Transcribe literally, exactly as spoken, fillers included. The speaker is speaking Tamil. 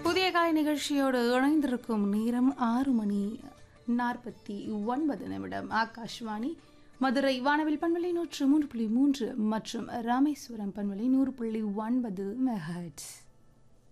புதிய காலை நிகழ்ச்சியோடு இணைந்திருக்கும் நேரம் ஆறு மணி நாற்பத்தி ஒன்பது நிமிடம். ஆகாஷ்வாணி மதுரை வானவில் பண்பலை நூற்று மூன்று புள்ளி மூன்று மற்றும் ராமேஸ்வரம் பண்பலை நூறு புள்ளி ஒன்பது மெகாஹெர்ட்ஸ்.